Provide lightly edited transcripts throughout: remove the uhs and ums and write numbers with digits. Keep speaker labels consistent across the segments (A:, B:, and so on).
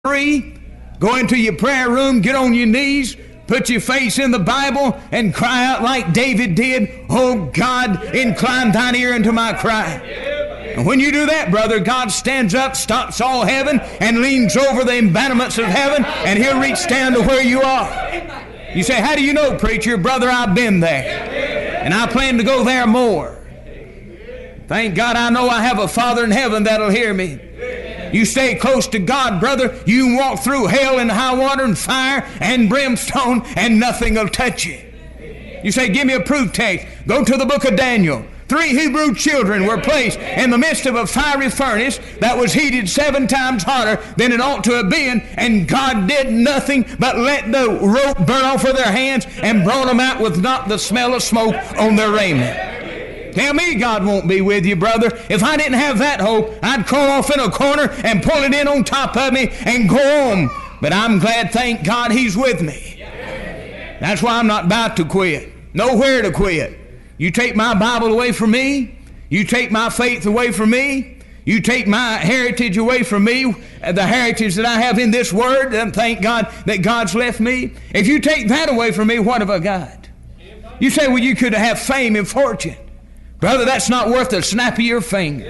A: 3, go into your prayer room, get on your knees, put your face in the Bible, and cry out like David did, "Oh God, incline thine ear unto my cry." And when you do that, brother, God stands up, stops all heaven, and leans over the embattlements of heaven, and He'll reach down to where you are. You say, "How do you know, preacher?" Brother, I've been there, and I plan to go there more. Thank God I know I have a Father in heaven that'll hear me. You stay close to God, brother, you can walk through hell and high water and fire and brimstone, and nothing will touch you. You say, "Give me a proof text." Go to the book of Daniel. 3 Hebrew children were placed in the midst of a fiery furnace that was heated 7 times hotter than it ought to have been, and God did nothing but let the rope burn off of their hands and brought them out with not the smell of smoke on their raiment. Tell me God won't be with you, brother. If I didn't have that hope, I'd crawl off in a corner and pull it in on top of me and go on. But I'm glad, thank God, He's with me. That's why I'm not about to quit. Nowhere to quit. You take my Bible away from me, you take my faith away from me, you take my heritage away from me, the heritage that I have in this Word, and thank God that God's left me. If you take that away from me, what have I got? You say, "Well, you could have fame and fortune." Brother, that's not worth the snap of your finger.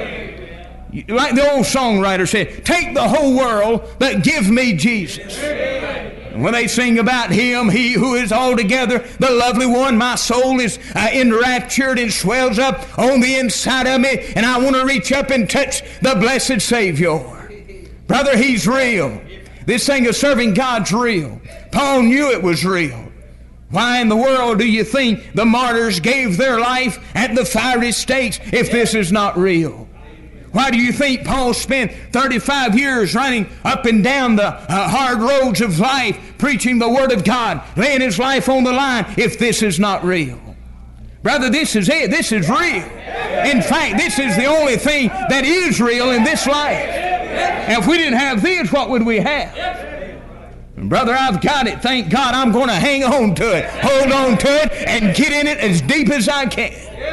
A: Like the old songwriter said, "Take the whole world, but give me Jesus." And when they sing about Him, He who is altogether the lovely one, my soul is enraptured and swells up on the inside of me, and I want to reach up and touch the blessed Savior. Brother, He's real. This thing of serving God's real. Paul knew it was real. Why in the world do you think the martyrs gave their life at the fiery stakes if this is not real? Why do you think Paul spent 35 years running up and down the hard roads of life, preaching the Word of God, laying his life on the line, if this is not real? Brother, this is it. This is real. In fact, this is the only thing that is real in this life. And if we didn't have this, what would we have? Brother, I've got it. Thank God. I'm going to hang on to it, hold on to it, and get in it as deep as I can.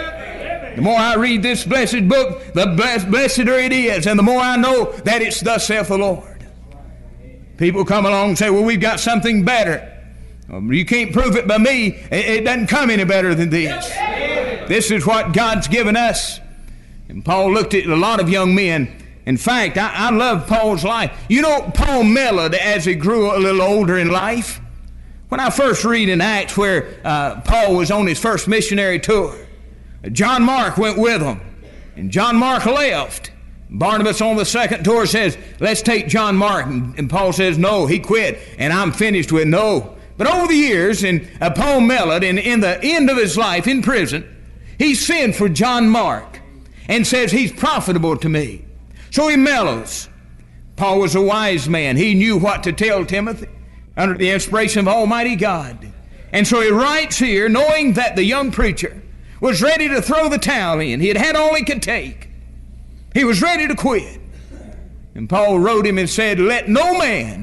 A: The more I read this blessed book, the blesseder it is, and the more I know that it's thus saith the Lord. People come along and say, "Well, we've got something better." You can't prove it by me. It doesn't come any better than this. This is what God's given us. And Paul looked at a lot of young men. In fact, I love Paul's life. You know, Paul mellowed as he grew a little older in life. When I first read in Acts where Paul was on his first missionary tour, John Mark went with him, and John Mark left. Barnabas on the second tour says, "Let's take John Mark." And Paul says, "No, he quit, and I'm finished with no." But over the years, and Paul mellowed, and in the end of his life in prison, he sent for John Mark and says, "He's profitable to me." So he mellows. Paul was a wise man. He knew what to tell Timothy under the inspiration of Almighty God. And so he writes here, knowing that the young preacher was ready to throw the towel in. He had had all he could take. He was ready to quit. And Paul wrote him and said, "Let no man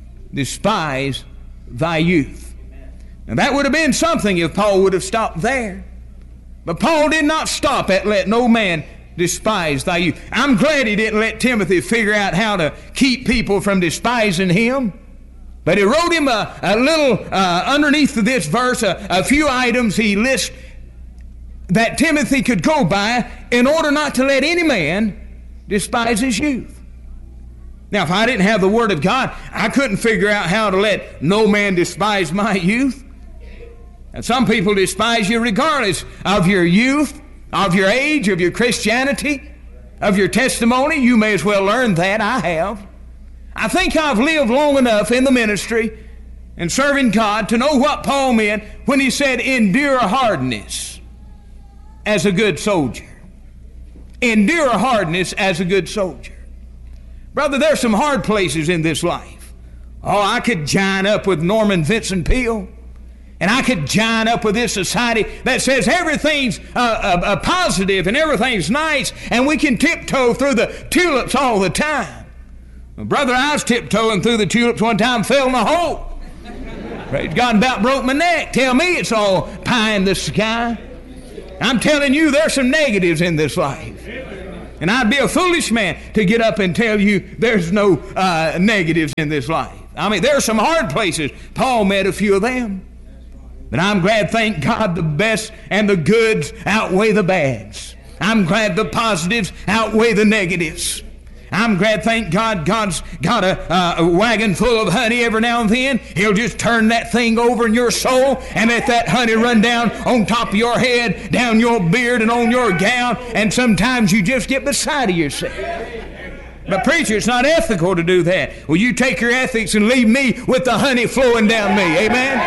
A: despise thy youth." Now that would have been something if Paul would have stopped there. But Paul did not stop at "let no man despise thy youth." I'm glad he didn't let Timothy figure out how to keep people from despising him. But he wrote him a little, underneath this verse, a few items he lists that Timothy could go by in order not to let any man despise his youth. Now, if I didn't have the Word of God, I couldn't figure out how to let no man despise my youth. And some people despise you regardless of your youth, of your age, of your Christianity, of your testimony. You may as well learn that. I have. I think I've lived long enough in the ministry and serving God to know what Paul meant when he said, "Endure hardness as a good soldier." Endure hardness as a good soldier. Brother, there's some hard places in this life. Oh, I could join up with Norman Vincent Peale. And I could join up with this society that says everything's positive and everything's nice, and we can tiptoe through the tulips all the time. Well, brother, I was tiptoeing through the tulips one time, fell in a hole. Praise God, about broke my neck. Tell me it's all pie in the sky. I'm telling you, there's some negatives in this life. And I'd be a foolish man to get up and tell you there's no negatives in this life. I mean, there are some hard places. Paul met a few of them. But I'm glad, thank God, the best and the goods outweigh the bads. I'm glad the positives outweigh the negatives. I'm glad, thank God, God's got a wagon full of honey every now and then. He'll just turn that thing over in your soul and let that honey run down on top of your head, down your beard and on your gown, and sometimes you just get beside of yourself. But preacher, it's not ethical to do that. Well, you take your ethics and leave me with the honey flowing down me.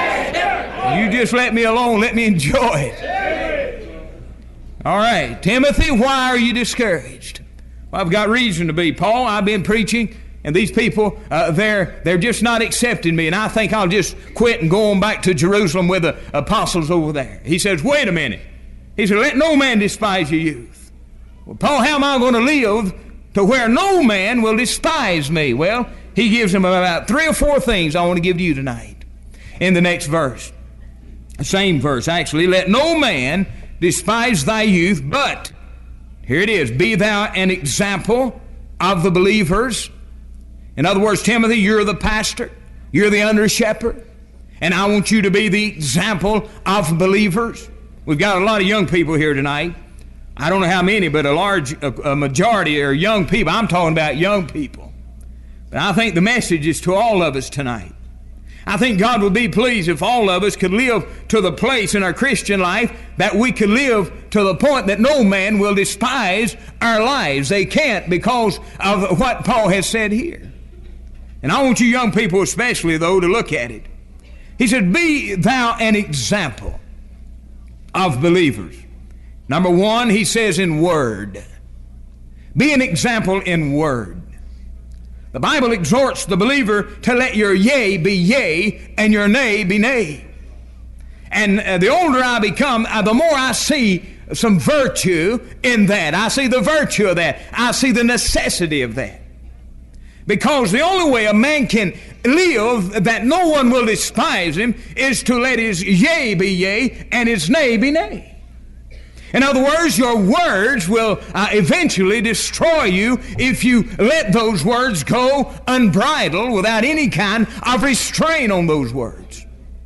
A: Amen? You just let me alone. Let me enjoy it. All right. Timothy, why are you discouraged? Well, I've got reason to be. Paul, I've been preaching, and these people, they're just not accepting me, and I think I'll just quit and go on back to Jerusalem with the apostles over there. He says, wait a minute. He said, let no man despise your youth. Well, Paul, how am I going to live to where no man will despise me? Well, he gives them about 3 or 4 things I want to give to you tonight in the next verse. The same verse, actually. Let no man despise thy youth, but, here it is, be thou an example of the believers. In other words, Timothy, you're the pastor. You're the under shepherd. And I want you to be the example of believers. We've got a lot of young people here tonight. I don't know how many, but a majority are young people. I'm talking about young people. But I think the message is to all of us tonight. I think God would be pleased if all of us could live to the place in our Christian life that we could live to the point that no man will despise our lives. They can't because of what Paul has said here. And I want you young people especially, though, to look at it. He said, be thou an example of believers. Number 1, he says in word. Be an example in word. The Bible exhorts the believer to let your yea be yea and your nay be nay. And the older I become, the more I see some virtue in that. I see the virtue of that. I see the necessity of that. Because the only way a man can live that no one will despise him is to let his yea be yea and his nay be nay. In other words, your words will eventually destroy you if you let those words go unbridled without any kind of restraint on those words.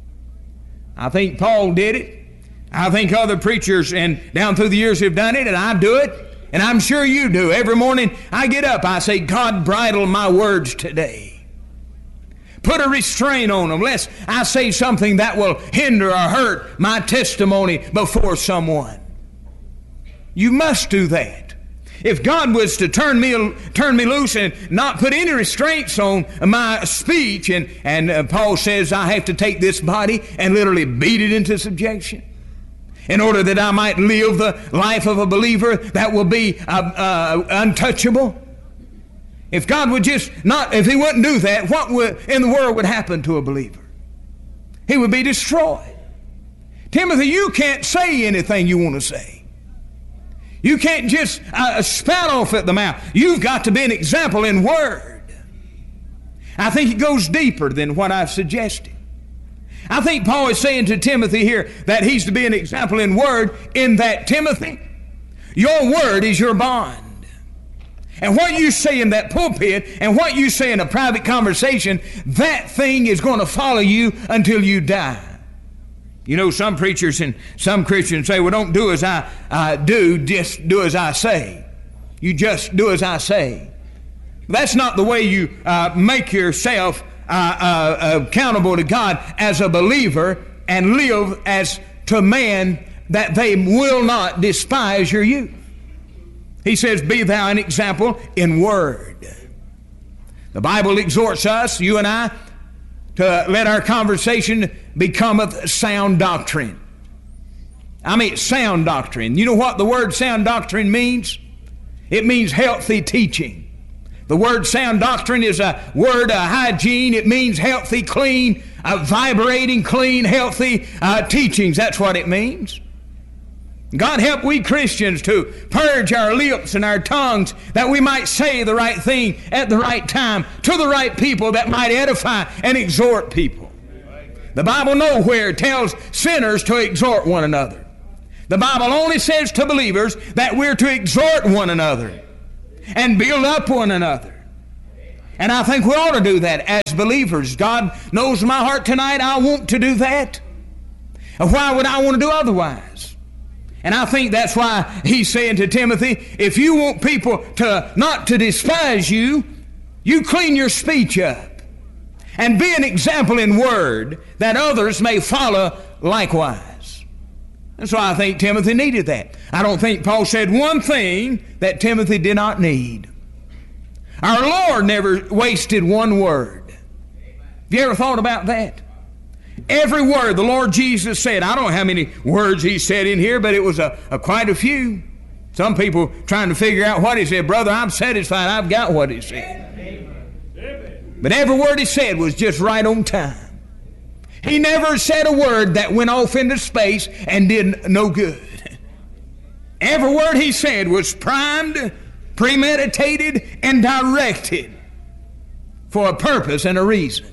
A: I think Paul did it. I think other preachers and down through the years have done it, and I do it, and I'm sure you do. Every morning I get up, I say, God, bridle my words today. Put a restraint on them, lest I say something that will hinder or hurt my testimony before someone. You must do that. If God was to turn me loose and not put any restraints on my speech, and Paul says I have to take this body and literally beat it into subjection in order that I might live the life of a believer that will be untouchable. If God would just not, if he wouldn't do that, what in the world would happen to a believer? He would be destroyed. Timothy, you can't say anything you want to say. You can't just spout off at the mouth. You've got to be an example in word. I think it goes deeper than what I've suggested. I think Paul is saying to Timothy here that he's to be an example in word, in that, Timothy, your word is your bond. And what you say in that pulpit and what you say in a private conversation, that thing is going to follow you until you die. You know, some preachers and some Christians say, well, don't do as I do, just do as I say. You just do as I say. That's not the way you make yourself accountable to God as a believer and live as to man, that they will not despise your youth. He says, be thou an example in word. The Bible exhorts us, you and I, to let our conversation becometh sound doctrine. I mean, sound doctrine. You know what the word sound doctrine means? It means healthy teaching. The word sound doctrine is a word of hygiene. It means healthy, clean, vibrating, clean, healthy teachings. That's what it means. God help we Christians to purge our lips and our tongues that we might say the right thing at the right time to the right people that might edify and exhort people. The Bible nowhere tells sinners to exhort one another. The Bible only says to believers that we're to exhort one another. and build up one another. And I think we ought to do that as believers. God knows my heart tonight. I want to do that. Why would I want to do otherwise? And I think that's why he's saying to Timothy, if you want people to not to despise you, you clean your speech up and be an example in word that others may follow likewise. And so I think Timothy needed that. I don't think Paul said one thing that Timothy did not need. Our Lord never wasted one word. Have you ever thought about that? Every word the Lord Jesus said, I don't know how many words he said in here, but it was quite a few. Some people trying to figure out what he said. Brother, I'm satisfied. I've got what he said. But every word he said was just right on time. He never said a word that went off into space and did no good. Every word he said was primed, premeditated, and directed for a purpose and a reason.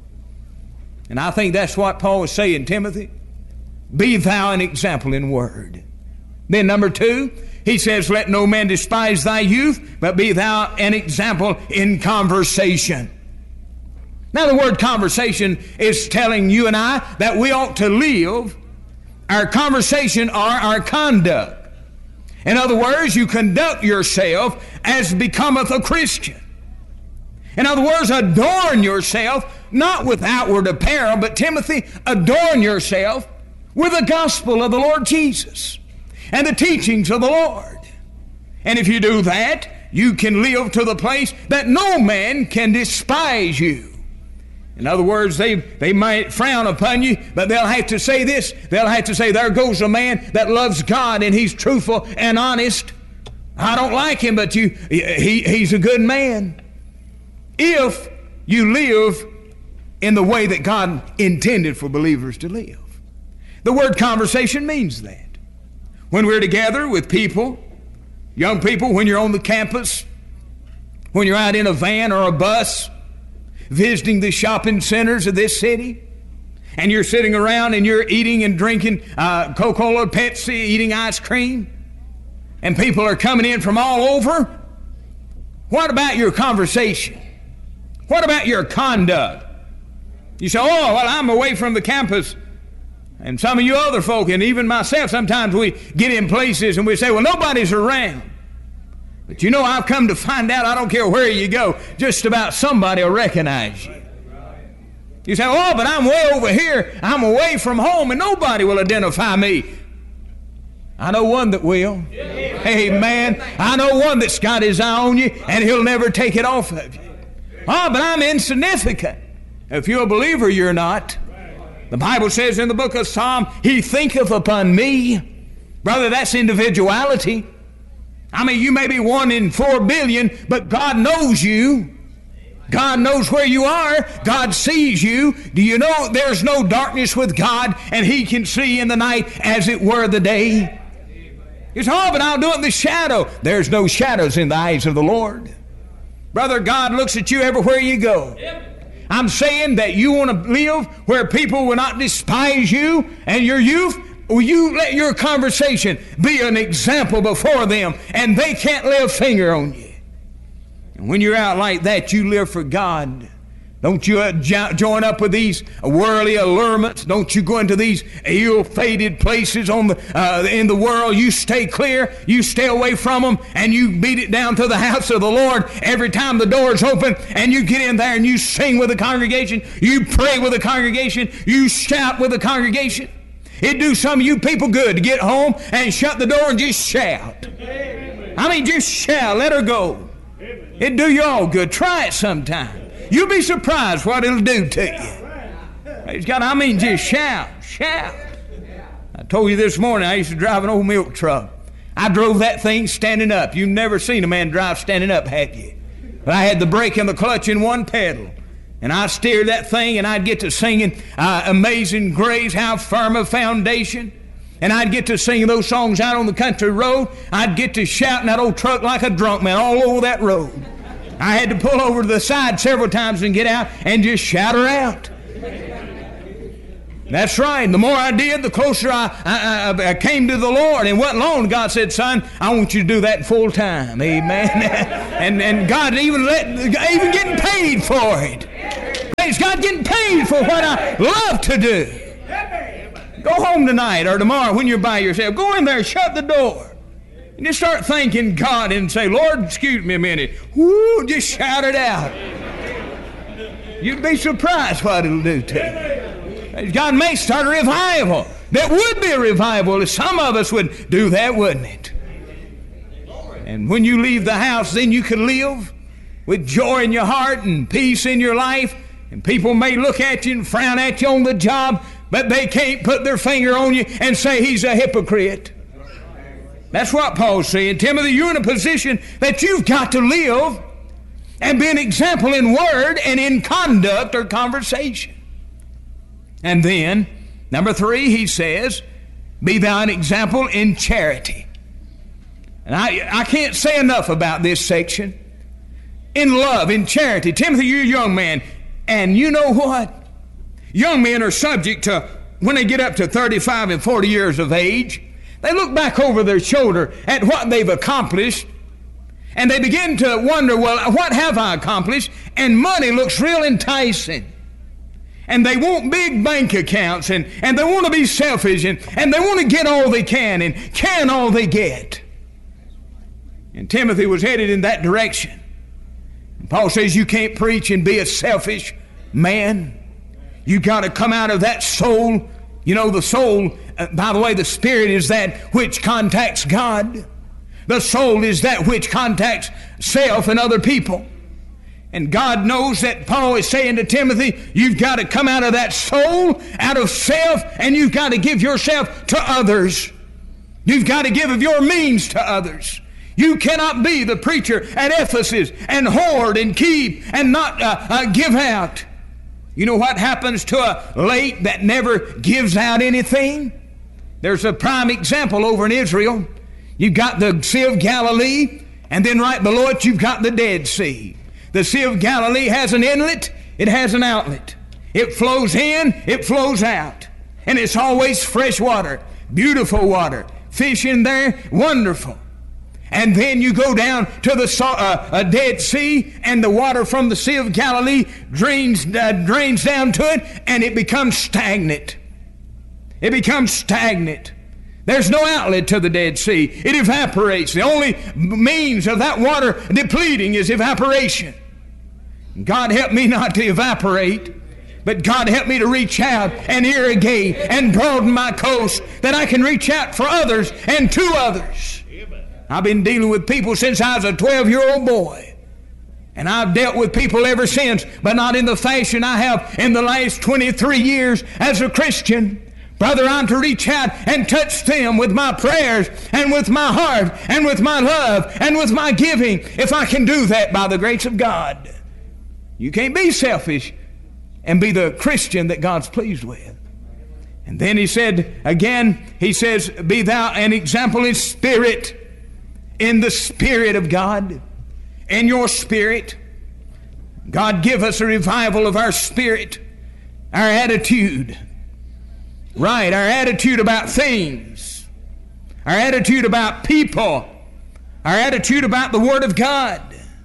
A: And I think that's what Paul is saying, Timothy. Be thou an example in word. Then number 2, he says, let no man despise thy youth, but be thou an example in conversation. Now the word conversation is telling you and I that we ought to live our conversation or our conduct. In other words, you conduct yourself as becometh a Christian. In other words, adorn yourself, not with outward apparel, but Timothy, adorn yourself with the gospel of the Lord Jesus and the teachings of the Lord. And if you do that, you can live to the place that no man can despise you. In other words, they might frown upon you, but they'll have to say this. They'll have to say, there goes a man that loves God and he's truthful and honest. I don't like him, but he's a good man. If you live in the way that God intended for believers to live. The word conversation means that. When we're together with people, young people, when you're on the campus, when you're out in a van or a bus, visiting the shopping centers of this city, and you're sitting around and you're eating and drinking Coca-Cola, Pepsi, eating ice cream, and people are coming in from all over, what about your conversation? What about your conduct? You say, oh, well, I'm away from the campus. And some of you other folk, and even myself, sometimes we get in places and we say, well, nobody's around. But you know, I've come to find out, I don't care where you go, just about somebody will recognize you. You say, oh, but I'm way over here. I'm away from home, and nobody will identify me. I know one that will. Amen. I know one that's got his eye on you, and he'll never take it off of you. Oh, but I'm insignificant. If you're a believer, you're not. The Bible says in the book of Psalm, he thinketh upon me. Brother, that's individuality. I mean, you may be 1 in 4 billion, but God knows you. God knows where you are. God sees you. Do you know there's no darkness with God, and he can see in the night as it were the day? You say, oh, but I'll do it in the shadow. There's no shadows in the eyes of the Lord. Brother, God looks at you everywhere you go. I'm saying that you want to live where people will not despise you and your youth. Will you let your conversation be an example before them, and they can't lay a finger on you? And when you're out like that, you live for God. Don't you join up with these worldly allurements. Don't you go into these ill-fated places in the world. You stay clear. You stay away from them, and you beat it down to the house of the Lord every time the door's open, and you get in there and you sing with the congregation. You pray with the congregation. You shout with the congregation. It'd do some of you people good to get home and shut the door and just shout. I mean, just shout. Let her go. It'd do you all good. Try it sometime. You'll be surprised what it'll do to you. Praise God. I mean, just shout. Shout. I told you this morning I used to drive an old milk truck. I drove that thing standing up. You've never seen a man drive standing up, have you? But I had the brake and the clutch in one pedal. And I steered that thing, and I'd get to singing Amazing Grace, How Firm a Foundation. And I'd get to singing those songs out on the country road. I'd get to shouting that old truck like a drunk man all over that road. I had to pull over to the side several times and get out and just shout her out. That's right. The more I did, the closer I came to the Lord. And wasn't long, God said, son, I want you to do that full time. Amen. and God even getting paid for it. Praise God, getting paid for what I love to do. Go home tonight or tomorrow when you're by yourself. Go in there, shut the door. And just start thanking God and say, Lord, excuse me a minute. Woo, just shout it out. You'd be surprised what it'll do to you. God may start a revival. That would be a revival if some of us would do that, wouldn't it? And when you leave the house, then you can live with joy in your heart and peace in your life. And people may look at you and frown at you on the job, but they can't put their finger on you and say he's a hypocrite. That's what Paul's saying. Timothy, you're in a position that you've got to live and be an example in word and in conduct or conversation. And then, number 3, he says, be thou an example in charity. And I can't say enough about this section. In love, in charity. Timothy, you're a young man. And you know what? Young men are subject to, when they get up to 35 and 40 years of age, they look back over their shoulder at what they've accomplished, and they begin to wonder, well, what have I accomplished? And money looks real enticing. And they want big bank accounts, and they want to be selfish, and they want to get all they can all they get. And Timothy was headed in that direction. And Paul says you can't preach and be a selfish man. You got to come out of that soul. You know, the soul, by the way, the spirit is that which contacts God. The soul is that which contacts self and other people. And God knows that Paul is saying to Timothy, you've got to come out of that soul, out of self, and you've got to give yourself to others. You've got to give of your means to others. You cannot be the preacher at Ephesus and hoard and keep and not give out. You know what happens to a lake that never gives out anything? There's a prime example over in Israel. You've got the Sea of Galilee, and then right below it you've got the Dead Sea. The Sea of Galilee has an inlet, it has an outlet. It flows in, it flows out. And it's always fresh water, beautiful water. Fish in there, wonderful. And then you go down to the Dead Sea, and the water from the Sea of Galilee drains down to it, and it becomes stagnant. It becomes stagnant. There's no outlet to the Dead Sea. It evaporates. The only means of that water depleting is evaporation. God help me not to evaporate, but God help me to reach out and irrigate and broaden my coast, that I can reach out for others and to others. I've been dealing with people since I was a 12-year-old boy. And I've dealt with people ever since, but not in the fashion I have in the last 23 years as a Christian. Brother, I'm to reach out and touch them with my prayers and with my heart and with my love and with my giving, if I can do that by the grace of God. You can't be selfish and be the Christian that God's pleased with. And then he said, again, he says, be thou an example in spirit, in the Spirit of God, in your spirit. God give us a revival of our spirit, our attitude. Right, our attitude about things, our attitude about people, our attitude about the Word of God.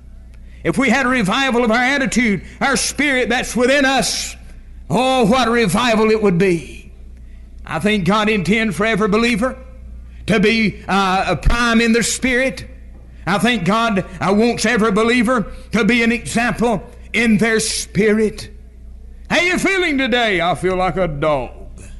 A: If we had a revival of our attitude, our spirit that's within us, oh, what a revival it would be. I think God intends for every believer to be a prime in their spirit. I think God wants every believer to be an example in their spirit. How you feeling today? I feel like a dog.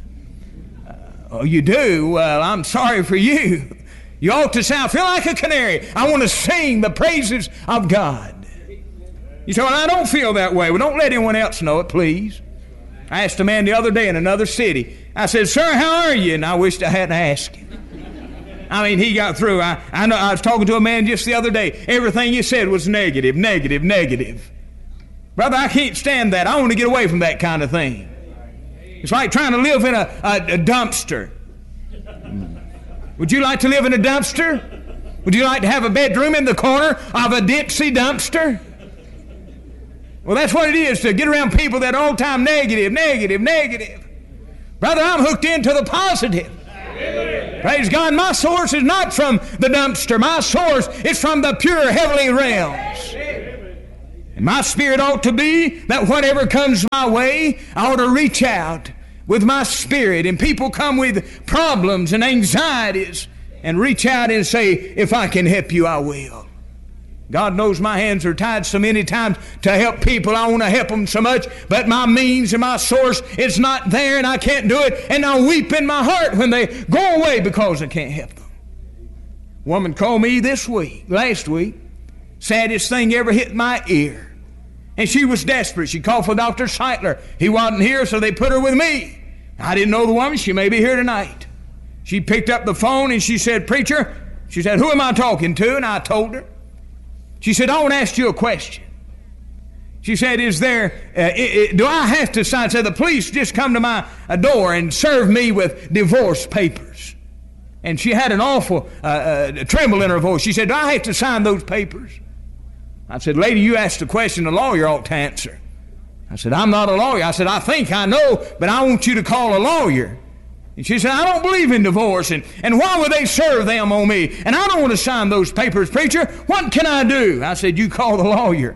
A: Oh, you do? Well, I'm sorry for you. You ought to say, I feel like a canary. I want to sing the praises of God. You say, well, I don't feel that way. Well, don't let anyone else know it, please. I asked a man the other day in another city. I said, sir, how are you? And I wished I hadn't asked him. I mean, he got through. I know. I was talking to a man just the other day. Everything he said was negative, negative, negative. Brother, I can't stand that. I want to get away from that kind of thing. It's like trying to live in a dumpster. Would you like to live in a dumpster? Would you like to have a bedroom in the corner of a Dixie dumpster? Well, that's what it is, to get around people that are all the time negative, negative, negative. Brother, I'm hooked into the positive. Amen. Praise God. My source is not from the dumpster. My source is from the pure heavenly realms. And my spirit ought to be that whatever comes my way, I ought to reach out with my spirit. And people come with problems and anxieties and reach out and say, if I can help you, I will. God knows my hands are tied so many times to help people. I want to help them so much, but my means and my source is not there, and I can't do it. And I weep in my heart when they go away because I can't help them. A woman called me last week, saddest thing ever hit my ear. And she was desperate. She called for Dr. Seitler. He wasn't here, so they put her with me. I didn't know the woman. She may be here tonight. She picked up the phone and she said, "Preacher," she said, "who am I talking to?" And I told her. She said, "I want to ask you a question." She said, do I have to sign? Said, the police just come to my door and serve me with divorce papers. And she had an awful tremble in her voice. She said, "Do I have to sign those papers?" I said, "Lady, you asked a question a lawyer ought to answer." I said, "I'm not a lawyer." I said, "I think I know, but I want you to call a lawyer." And she said, "I don't believe in divorce, and why would they serve them on me? And I don't want to sign those papers, preacher. What can I do?" I said, "You call the lawyer."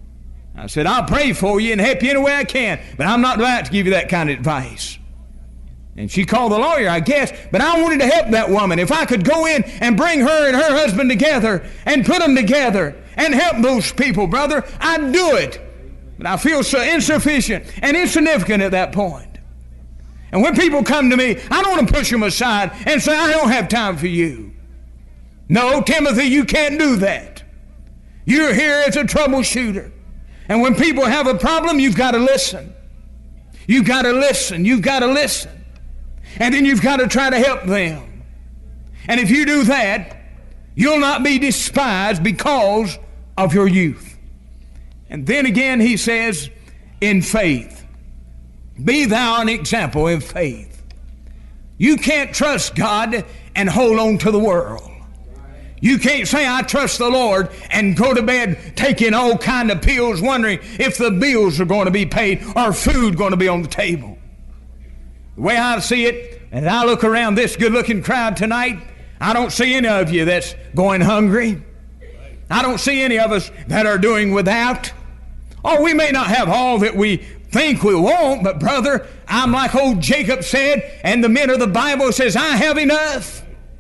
A: I said, "I'll pray for you and help you any way I can, but I'm not about to give you that kind of advice." And she called the lawyer, I guess, but I wanted to help that woman. If I could go in and bring her and her husband together and put them together and help those people, brother, I'd do it. But I feel so insufficient and insignificant at that point. And when people come to me, I don't want to push them aside and say, "I don't have time for you." No, Timothy, you can't do that. You're here as a troubleshooter. And when people have a problem, you've got to listen. You've got to listen. You've got to listen. And then you've got to try to help them. And if you do that, you'll not be despised because of your youth. And then again he says, in faith. Be thou an example in faith. You can't trust God and hold on to the world. You can't say, "I trust the Lord," and go to bed taking all kind of pills, wondering if the bills are going to be paid or food going to be on the table. The way I see it, and I look around this good-looking crowd tonight, I don't see any of you that's going hungry. I don't see any of us that are doing without. Oh, we may not have all that we think we want, but brother, I'm like old Jacob said, and the men of the Bible says, "I have enough.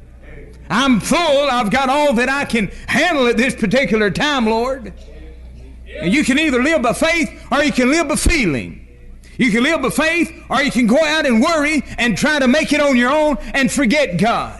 A: I'm full. I've got all that I can handle at this particular time, Lord." And you can either live by faith or you can live by feeling. You can live by faith or you can go out and worry and try to make it on your own and forget God.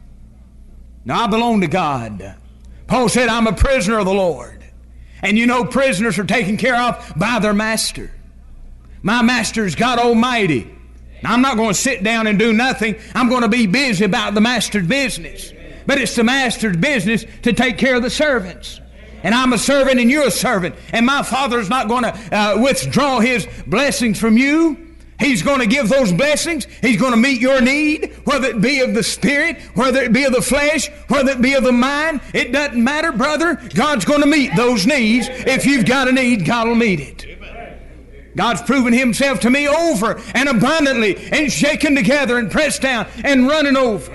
A: Now, I belong to God. Paul said, "I'm a prisoner of the Lord." And you know, prisoners are taken care of by their master. My master is God Almighty. Now, I'm not going to sit down and do nothing. I'm going to be busy about the master's business. But it's the master's business to take care of the servants. And I'm a servant and you're a servant. And my Father's not going to withdraw His blessings from you. He's going to give those blessings. He's going to meet your need, whether it be of the spirit, whether it be of the flesh, whether it be of the mind. It doesn't matter, brother. God's going to meet those needs. If you've got a need, God will meet it. God's proven Himself to me over and abundantly and shaken together and pressed down and running over.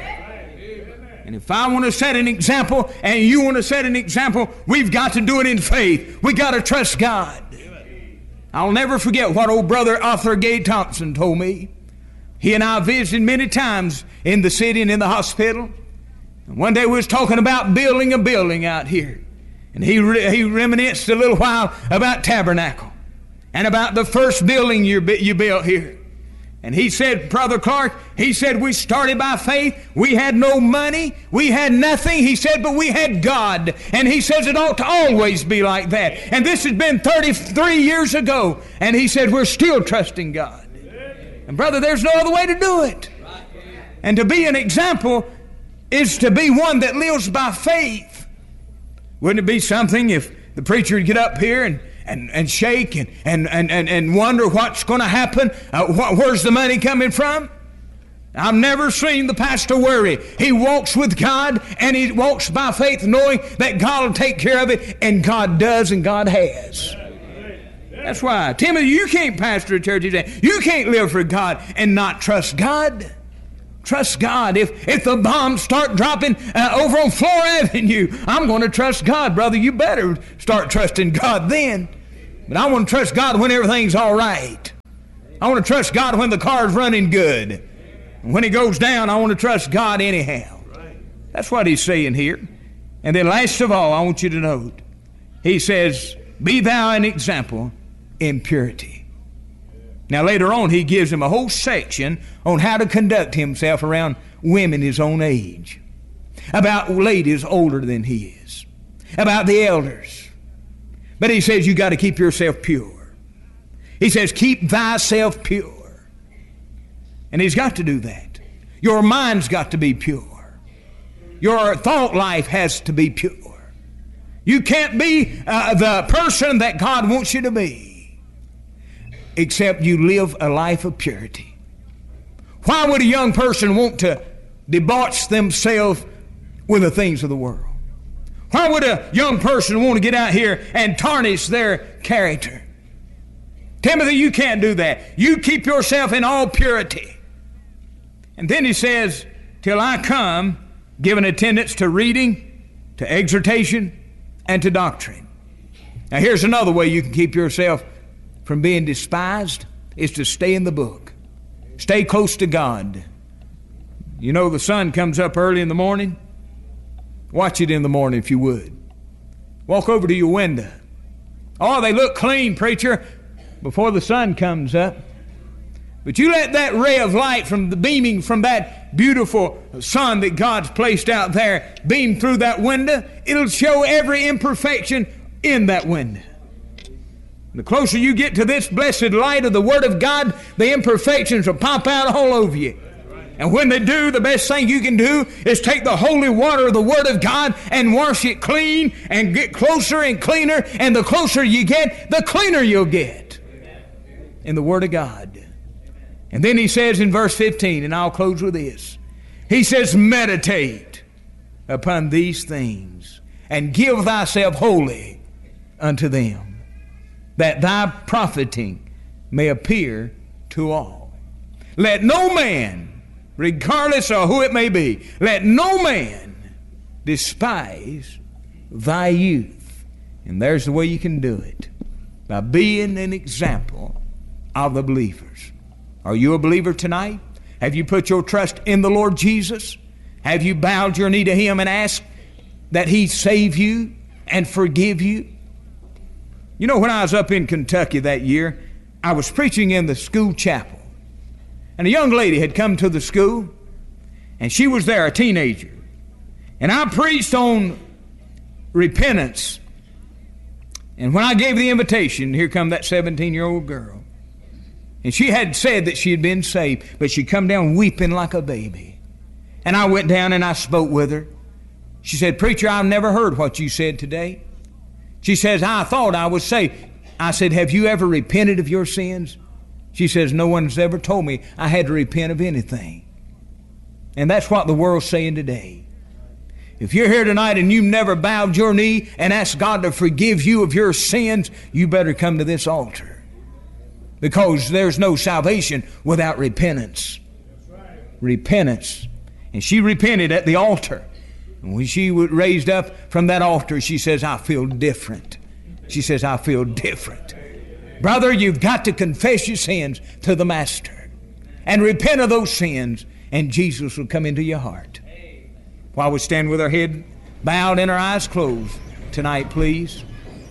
A: And if I want to set an example and you want to set an example, we've got to do it in faith. We've got to trust God. I'll never forget what old brother Arthur Gay Thompson told me. He and I visited many times in the city and in the hospital. And one day we was talking about building a building out here. And he reminisced a little while about Tabernacle and about the first building you built here. And he said, Brother Clark, he said, we started by faith. We had no money. We had nothing. He said, but we had God. And he says it ought to always be like that. And this has been 33 years ago. And he said, we're still trusting God. And brother, there's no other way to do it. And to be an example is to be one that lives by faith. Wouldn't it be something if the preacher would get up here and shake and wonder what's going to happen? Where's the money coming from? I've never seen the pastor worry. He walks with God and he walks by faith knowing that God will take care of it, and God does and God has. That's why. Timothy, you can't pastor a church today. You can't live for God and not trust God. Trust God. If the bombs start dropping over on Floor Avenue, I'm going to trust God, brother. You better start trusting God then. But I want to trust God when everything's all right. I want to trust God when the car's running good. And when it goes down, I want to trust God anyhow. That's what he's saying here. And then last of all, I want you to note, he says, be thou an example in purity. Now later on, he gives him a whole section on how to conduct himself around women his own age, about ladies older than he is, about the elders. But he says you got to keep yourself pure. He says keep thyself pure. And he's got to do that. Your mind's got to be pure. Your thought life has to be pure. You can't be the person that God wants you to be except you live a life of purity. Why would a young person want to debauch themselves with the things of the world? Why would a young person want to get out here and tarnish their character? Timothy, you can't do that. You keep yourself in all purity. And then he says, till I come, giving attendance to reading, to exhortation, and to doctrine. Now here's another way you can keep yourself from being despised, is to stay in the book. Stay close to God. You know the sun comes up early in the morning. Watch it in the morning if you would. Walk over to your window. Oh, they look clean, preacher, before the sun comes up. But you let that ray of light from the beaming from that beautiful sun that God's placed out there beam through that window. It'll show every imperfection in that window. The closer you get to this blessed light of the Word of God, the imperfections will pop out all over you. And when they do, the best thing you can do is take the holy water of the Word of God and wash it clean and get closer and cleaner. And the closer you get, the cleaner you'll get in the Word of God. And then he says in verse 15, and I'll close with this. He says, meditate upon these things and give thyself wholly unto them, that thy profiting may appear to all. Let no man, regardless of who it may be, let no man despise thy youth. And there's the way you can do it, by being an example of the believers. Are you a believer tonight? Have you put your trust in the Lord Jesus? Have you bowed your knee to Him and asked that He save you and forgive you? You know, when I was up in Kentucky that year, I was preaching in the school chapel. And a young lady had come to the school, and she was there, a teenager. And I preached on repentance. And when I gave the invitation, here come that 17-year-old girl. And she had said that she had been saved, but she'd come down weeping like a baby. And I went down and I spoke with her. She said, preacher, I've never heard what you said today. She says, I thought I was saved. I said, have you ever repented of your sins? She says, no one's ever told me I had to repent of anything. And that's what the world's saying today. If you're here tonight and you've never bowed your knee and asked God to forgive you of your sins, you better come to this altar. Because there's no salvation without repentance. Repentance. And she repented at the altar. And when she was raised up from that altar, she says, I feel different. She says, I feel different. Brother, you've got to confess your sins to the Master. And repent of those sins, and Jesus will come into your heart. While we stand with our head bowed and our eyes closed tonight, please.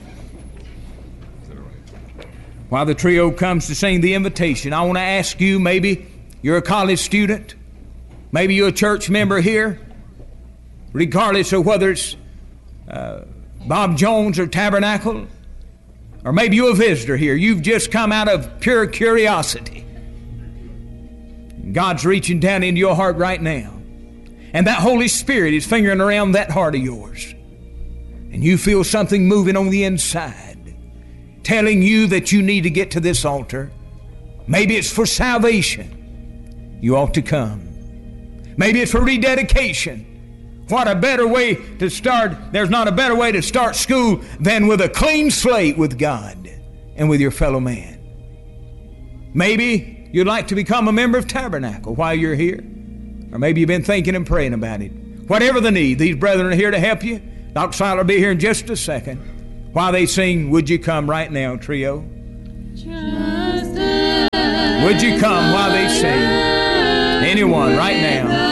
A: While the trio comes to sing the invitation, I want to ask you, maybe you're a college student, maybe you're a church member here, regardless of whether it's Bob Jones or Tabernacle, or maybe you're a visitor here. You've just come out of pure curiosity. God's reaching down into your heart right now. And that Holy Spirit is fingering around that heart of yours. And you feel something moving on the inside, telling you that you need to get to this altar. Maybe it's for salvation. You ought to come. Maybe it's for rededication. What a better way to start. There's not a better way to start school than with a clean slate with God and with your fellow man. Maybe you'd like to become a member of Tabernacle while you're here. Or maybe you've been thinking and praying about it. Whatever the need, these brethren are here to help you. Dr. Siler will be here in just a second while they sing, Would You Come right now, trio. Would you come while they sing? Anyone right now.